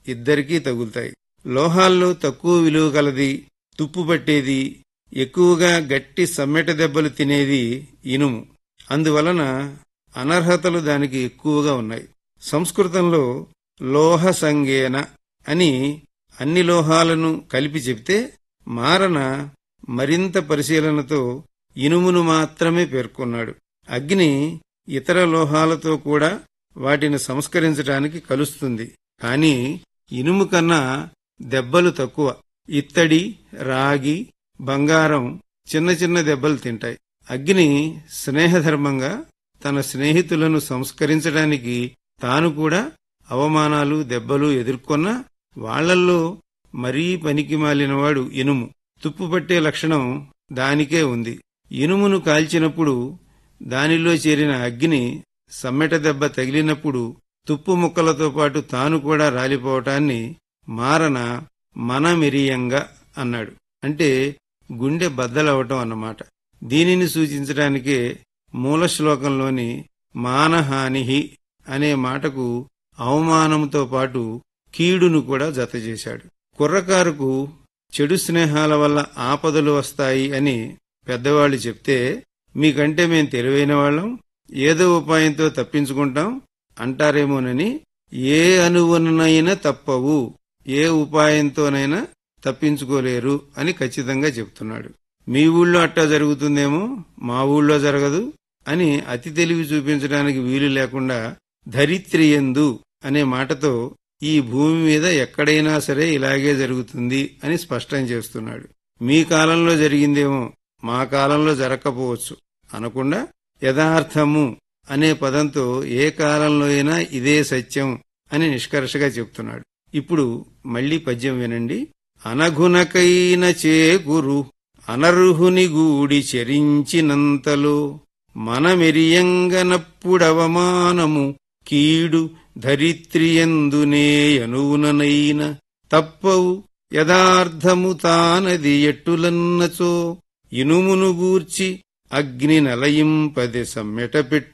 ఇద్దరికీ తగులుతాయి. లోహాల్లో తక్కువ విలువ కలది, తుప్పు పట్టేది, ఎక్కువగా గట్టి సమ్మెట దెబ్బలు తినేది ఇనుము. అందువలన అనర్హతలు దానికి ఎక్కువగా ఉన్నాయి. సంస్కృతంలో లోహ సంగేన అని అన్ని లోహాలను కలిపి చెబితే మారన మరింత పరిశీలనతో ఇనుమును మాత్రమే పేర్కొన్నాడు. అగ్ని ఇతర లోహాలతో కూడా వాటిని సంస్కరించడానికి కలుస్తుంది. కాని ఇనుము కన్నా దెబ్బలు తక్కువ. ఇత్తడి, రాగి, బంగారం చిన్న చిన్న దెబ్బలు తింటాయి. అగ్ని స్నేహధర్మంగా తన స్నేహితులను సంస్కరించడానికి తాను కూడా అవమానాలు, దెబ్బలు ఎదుర్కొన్నా వాళ్లల్లో మరీ పనికి మాలినవాడు ఇనుము. తుప్పుపట్టే లక్షణం దానికే ఉంది. ఇనుమును కాల్చినప్పుడు దానిలో చేరిన అగ్ని సమ్మెట దెబ్బ తగిలినప్పుడు తుప్పు ముక్కలతో పాటు తాను కూడా రాలిపోవటాన్ని మారన మనమెరియంగా అన్నాడు. అంటే గుండె బద్దలవటం అన్నమాట. దీనిని సూచించడానికే మూల శ్లోకంలోని మానహానిహి అనే మాటకు అవమానంతో పాటు కీడును కూడా జతచేశాడు. కుర్రకారుకు చెడు స్నేహాల వల్ల ఆపదలు వస్తాయి అని పెద్దవాళ్లు చెప్తే, మీకంటే మేం తెలివైన వాళ్ళం, ఏదో ఉపాయంతో తప్పించుకుంటాం అంటారేమోనని ఏ అణువునైనా తప్పవు, ఏ ఉపాయంతోనైనా తప్పించుకోలేరు అని ఖచ్చితంగా చెప్తున్నాడు. మీ ఊళ్ళో అట్టా జరుగుతుందేమో, మా ఊళ్ళో జరగదు అని అతి తెలివి చూపించడానికి వీలు లేకుండా ధరిత్రియందు అనే మాటతో ఈ భూమి మీద ఎక్కడైనా సరే ఇలాగే జరుగుతుంది అని స్పష్టం చేస్తున్నాడు. మీ కాలంలో జరిగిందేమో, మా కాలంలో జరగకపోవచ్చు అనకుండా యథార్థము అనే పదంతో ఏ కాలంలో అయినా ఇదే సత్యం అని నిష్కర్షగా చెప్తున్నాడు. ఇప్పుడు మళ్లీ పద్యం వినండి. అనఘునకైన చేకురు అనర్హుని గూడి చెరించినంతలో మనమెరియంగనప్పుడవమానము కీడు ధరిత్రియందునే అనువుననైన తప్పవు యథార్థము తానది ఎట్టులన్నచో ఇనుమును గూర్చి అగ్ని నలయింపది సమ్మెట పెట్టు